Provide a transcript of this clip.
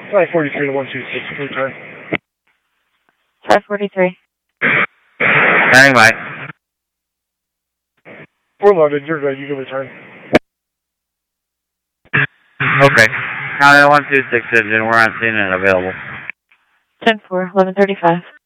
543 to 126, return. 543. Standing by. We're loaded, you're good, you can return. Okay. County 126 engine, we're on scene and available. 10-4, 1135.